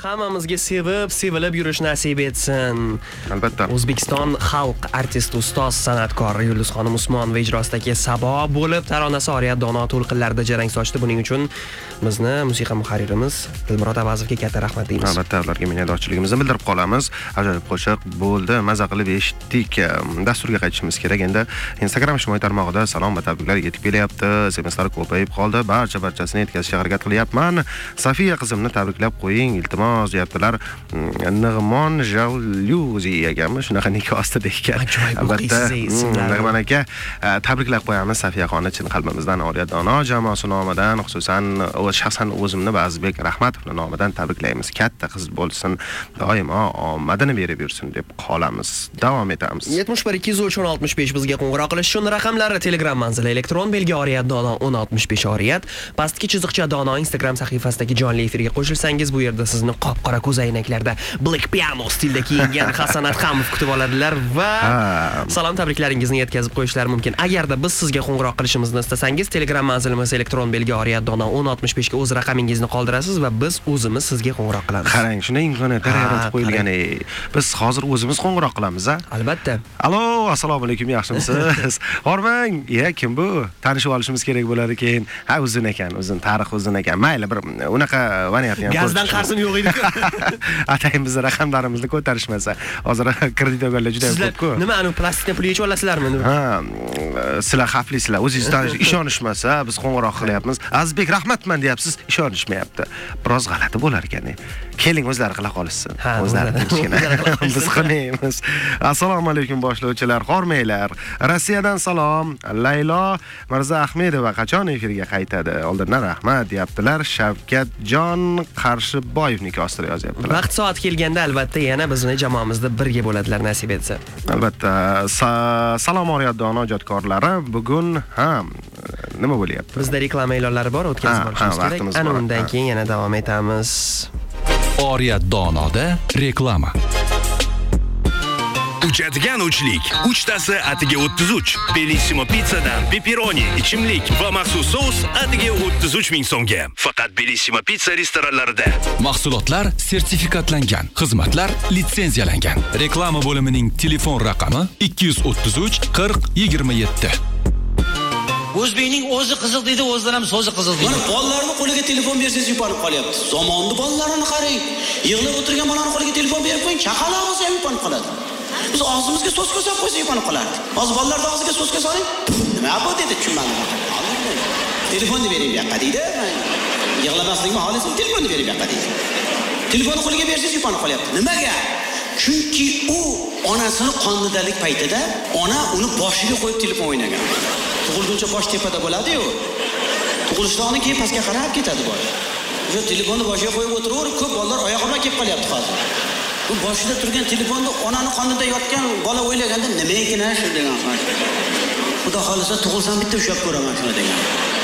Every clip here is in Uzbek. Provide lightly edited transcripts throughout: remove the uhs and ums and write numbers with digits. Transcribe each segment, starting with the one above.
hammamizga sevilib yurish nasib etsin. Albatta. O'zbekiston xalq artisti, ustoz, san'atkor Yulduzxonim Usmonova ijrosidagi Sabo bo'lib taronasi Oriyat dono to'lqinlarida jarang sochdi. Buning uchun bizni musiqa muharririmiz Dilmurod Avazovga katta rahmat deymiz. Albatta, ularga minnatdorchiligimizni bildirib qolamiz. Ajoyib qo'shiq bo'ldi, maza qilib eshitdik. Dasturga qaytishimiz kerak. Endi Instagram ijtimoiy tarmog'ida salom va tabriklar yetib kelyapti. SMSlar ko'payib qoldi. Barchasini yetkazishga harakat qilyapman. Safiya qizimni tabriklab qo'ying, iltimos deyaptilar. Nig'mon Jalyuziyagami shunaqa nikoh ostida ekan. Albatta, Nig'mon aka tabriklab qo'yamiz Safiyaqonni chin qalbimizdan Oriyat dono jamoasi nomidan, xususan shaxsan o'zimni va Azizbek Rahmatovning nomidan tabriklaymiz. Katta qiz bo'lsin, doimo omadini berib yursin deb qolamiz. Davom etamiz. 71 213 65 bizga qo'ng'iroq qilish uchun raqamlari Telegram manzili elektron belgi Oriyat dono 1065 Oriyat. Pastki chiziqcha dono Instagram sahifasidagi jonli efirga qo'shilsangiz, bu yerda sizni qop-qora ko'zoynaklarda Black Piano stilda kiyingan Hasan Atxamov kutib oladilar va salom tabriklaringizni yetkazib qo'yishlari mumkin. Agarda biz sizga qo'ng'iroq qilishimizni istasangiz, Telegram manzilimiz elektron belgi Oriyat dono 1065 ga o'z raqamingizni qoldirasiz va biz o'zimiz sizga qo'ng'iroq qilamiz. Qarang, shunday imkoniyatlar yaratib qo'yilgan. Biz hozir o'zimiz qo'ng'iroq qilamiz, a? Albatta. Allo, assalomu alaykum, yaxshimisiz? Hormang, kim bu? Tanishib olishimiz kerak bo'lar ekan. Ha, o'zin ekan, o'zin tarix o'zin ekan. Mayli, bir unaqa variantni ham gazdan qarsim yo'q edi. Atayin biz raqamlarimizni ko'tarishmasa, hozir kredit olganlar juda ko'p-ku. Nima, anu plastikdan pul yechib olasizlarmi? Ha, sizlar xavflisizlar. O'zingizdan ishonishmasa, biz qo'ng'iroq qilyapmiz. Azizbek Rahmatman deyapsiz, ishonishmayapti. Biroz g'alati bo'lar ekan. Keling, o'zlari qila qolishsin. O'zlari tinchgina. Biz qilmaymiz. Assalomu alaykum boshlovchilar, hormanglar. Rossiyadan salom. Laylo Mirza Ahmedova qachon efirga qaytadi? Oldindan rahmat deyaptilar. Shavkatjon Qarshiboyevning ostida yozyaptilar. Vaqt soat kelganda albatta yana bizni jamoamizda birga bo'ladilar nasib etsa. Albatta. Salom Oriyat dono ijodkorlari. Bugun ham nima bo'lyapti? Bizda reklama e'lonlari bor, o'tkazib olishimiz kerak. Ana undan keyin yana davom etamiz. Oriyat donoda reklama. Uchadigan uchlik. Uchtasi atiga 33. Bellissimo pizzadan pepperoni, ichimlik va maxsus sous atiga 33 ming so'mga. Faqat Bellissimo pizza restoranlarida. Mahsulotlar sertifikatlangan, xizmatlar litsenziyalangan. Reklama bo'limining telefon raqami 233 40 27. O'zbekning o'zi qizil deydi, o'zlar ham so'zi qizil deydi. Mana bolalarni qo'liga telefon bersangiz yupanib qolyapti. Zamonning bolalarini qarang. Yig'lab o'tirgan bolalarni qo'liga telefon berib qo'ying, chaqalog'isi ham yupanib qoladi. Biz og'zimizga so'z ko'sab qo'ysak yupanib qoladi. Hozir bolalarning og'ziga so'z ko'saring, nima bu dedi, tushunmadim. Telefonni bering bu yoqqa deydi. Yig'lamaslikni xohlasang telefonni bering bu yoqqa deydi. Telefonni qo'liga bersangiz yupanib qolyapti. Nimaga? Chunki u onasini qonidalik paytida ona uni boshiga qo'yib telefon o'ynagan. Tug'ilguncha bosh tepada bo'ladi-yu. Tug'ilishdan keyin pastga qarab ketadi bosh. O'sha telefonni boshiga qo'yib o'tiraverib, ko'p bolalar oyoq bilan kelib qolyapti hozir. Bu boshida turgan telefonni onani qonida yotgan bola o'ylaganda nima ekan shu degan. Xudo xolisa tug'ilsam bitta ushlab ko'raman shuni degan.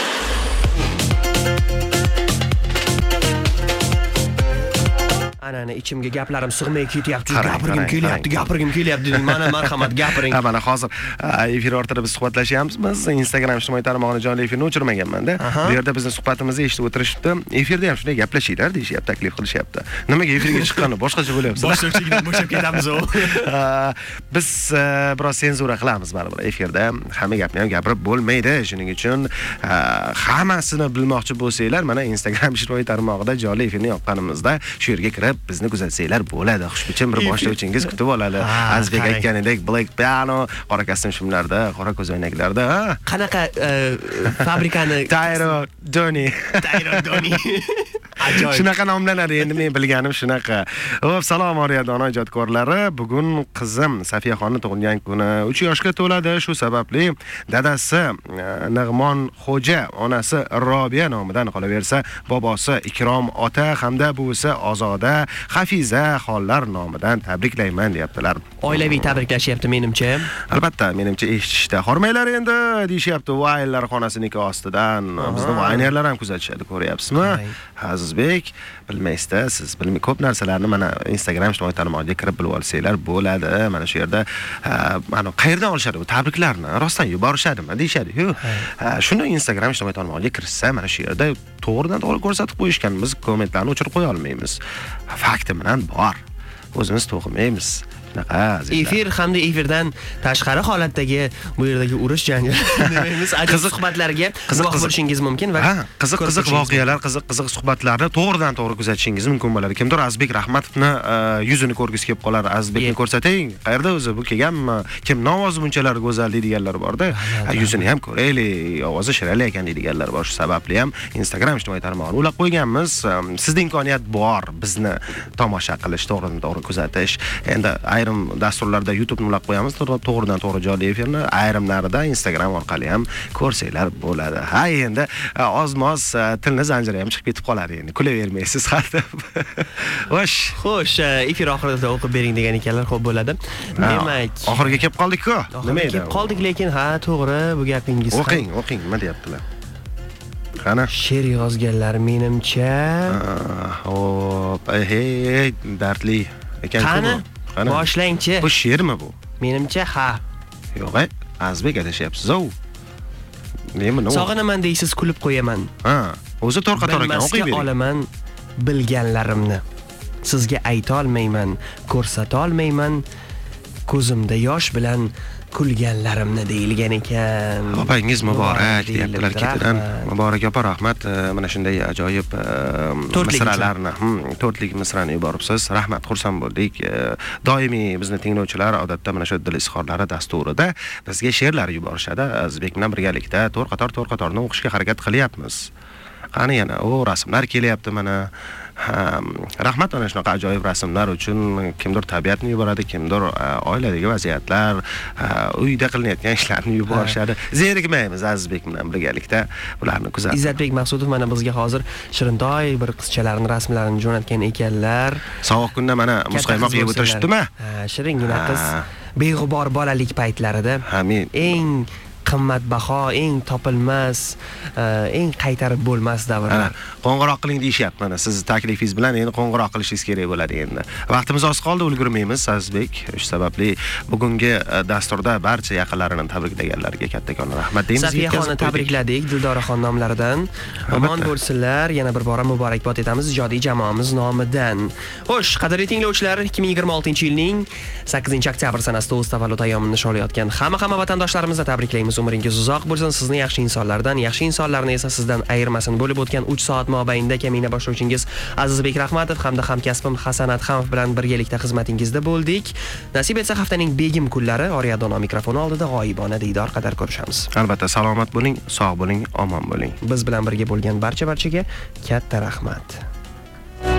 Ana ichimga gaplarim sig'may ketyapti, gapirgim kelyapti. Mana marhamat gapiring. Mana hozir efir ortida biz suhbatlashyapmiz. Biz Instagram ijtimoiy tarmog'ini jonli efirni o'chirmaganman-da. Bu yerda bizning suhbatimizni eshitib o'tirishibdi. Efirda ham shunday gaplashinglar deyishyapti, taklif qilishyapti. Nimaga efirga chiqqanini boshqacha bo'lyapti. Boshlovchilikdan bo'shab ketamiz u. Biz biroz senzura qilamiz baribir efirda. Hamma gapni ham gapirib bo'lmaydi. Shuning uchun hammasini bilmoqchi bo'lsanglar, mana Instagram ijtimoiy tarmog'ida jonli efirni yoqqanimizda shu yerga kirib bizni kuzatsanglar bo'ladi. Xushbichim bir boshlovchingiz kutib oladi. Azizbek aytganidek Black Piano, qora kostyum shimlarda, qora ko'zoynaklarda. Qanaqa fabrikani? Tyro Doni. Ajoyib. Shunaqa nomlanadi, endi men bilganim shunaqa. Xo'p, salom Oriyat dono ijodkorlari. Bugun qizim Safiyaxonning tug'ilgan kuni 3 yoshga to'ladi. Shu sababli dadasi Nig'mon Xo'ja, onasi Robiya nomidan qolaversa, bobosi Ikrom ota hamda buvisi Ozoda Hafiza xollar nomidan tabriklayman deyaptilar. Oilaviy tabriklashyapti menimcha. Albatta, menimcha eshitishda. Hormanglar endi deyishyapti, vaylar xonasi nikoh ostidan. Bizni vaynerlar ham kuzatishadi, ko'ryapsizmi? Azizbek, bilmaysiz-da, siz ko'p narsalarni mana Instagram ijtimoiy tarmog'iga kirib bilib olsanglar bo'ladi. Mana shu yerda mana qayerdan olishadi bu tabriklarni? Rostdan yuborishadimi deyshadi-ku. Shuni Instagram ijtimoiy tarmog'iga kirsa, mana shu yerda to'g'ridan-to'g'ri ko'rsatib qo'yishgan. Biz kommentlarni o'chirib qo'ya olmaymiz. Fakti bilan bor. O'zimiz to'qimaymiz. Efir hamda efirdan tashqari holatdagi bu yerdagi urush janjal demaymiz, ajoyib suhbatlarga guvoh bo'lishingiz mumkin va qiziq voqealar, qiziq suhbatlarni to'g'ridan-to'g'ri kuzatishingiz mumkin bo'ladi. Kimdir Azizbek Rahmatovni yuzini ko'rgisi kelib qolar, Azizbekni ko'rsating, qayerda o'zi bu kelganmi? Kimning ovozi bunchalar go'zal deydiganlar bor-da. Yuzini ham ko'raylik, ovozi shirali ekan deydiganlar bor. Shu sababli ham Instagram ijtimoiy tarmog'ini ulab qo'yganmiz. Sizda imkoniyat bor bizni tomosha qilish, to'g'ridan-to'g'ri kuzatish. Endi ayrim dasturlarda YouTube ulab qo'yamiz, to'g'ridan-to'g'ri jonli efirni, ayrimlarida Instagram orqali ham ko'rsanglar bo'ladi. Ha, endi ozmoz tilni zanjiri ham chiqib ketib qoladi endi. Kulavermaysiz har deb. Xo'sh, efir oxirida o'qib bering degan ekanlar, xo'p bo'ladi. Demak, oxiriga kelib qoldik-ku. Nima edi? Kelib qoldik, lekin ha, to'g'ri, bu gapingiz ham. O'qing, nima deyaptilar? Qani? She'r yozganlar menimcha. Hop, hey, dardli ekan-ku. Boshlangchi. Bu she'rmi bu? Menimcha ha. Yo'q, Azizbek adashyapsiz-ku. Nima? Sog'inaman deysiz, kulib qo'yaman. Ha, o'zi to'rqa-to'r ekan, o'qib bering. Olaman bilganlarimni. Sizga ayta olmayman, ko'rsata olmayman. Ko'zimda yosh bilan kulganlarimni deyilgan ekan. Opingiz muborak deyaptilar ketidan. Muborak opa, rahmat. Mana shunday ajoyib misralarni, to'rtlik misrani yuboribsiz. Rahmat, xursand bo'ldik. Doimiy bizni tinglovchilar odatda mana shu dil izhorlari dasturida bizga she'rlar yuborishadi. Azizbek bilan birgalikda to'rqa-to'rni o'qishga harakat qilyapmiz. Qani yana o rasmlar kelyapti mana. Rahmat ana shunaqa ajoyib rasmlar uchun. Kimdir tabiatni yuboradi, kimdir oiladagi vaziyatlar, uyda qilinayotgan ishlarni yuborishadi. Zerikmaymiz Azizbek bilan birgalikda ularni kuzatib. Izzatbek Maqsudov mana bizga hozir shirintoy bir qizchalarning rasmlarini jo'natgan ekanlar. Sovuq kunda mana muzqaymoq yeb o'tirishibdimi? Shiringina qiz beg'ubor bolalik paytlarida eng qimmatbaho, eng topilmas, eng qaytarib bo'lmas davrlar. Qo'ng'iroq qiling deyishyapti mana. Siz taklifingiz bilan endi qo'ng'iroq qilishingiz kerak bo'ladi endi. Vaqtimiz oz qoldi, ulgurmaymiz Azizbek. Shu sababli bugungi dasturda barcha yaqinlarini tabriklaganlarga kattakon rahmat deymiz. Safiyaxonni tabrikladik Dildoraxon nomlaridan. Omon bo'lsinlar. Yana bir bora muborakbod etamiz ijodiy jamoamiz nomidan. Xo'sh, qadrli tinglovchilar, 2026-yilning 8-oktyabr sanasida o'z tavallud ayyomini nishonlayotgan hamma vatandoshlarimizni tabriklaymiz. Umringiz uzoq bo'lsin, sizni yaxshi insonlardan, yaxshi insonlarni esa sizdan ayirmasin. Bo'lib o'tgan 3 soat mobaynida kamina boshlovchingiz Azizbek Rahmatov hamda hamkasbim Hasanat Xamov bilan birgalikda xizmatingizda bo'ldik. Nasib etsa haftaning begim kunlari Oriya Dono mikrofoni oldida g'oyibona diydor qadar ko'rishamiz. Albatta, salomat bo'ling, sog' bo'ling, omon bo'ling. Biz bilan birga bo'lgan barchaga katta rahmat.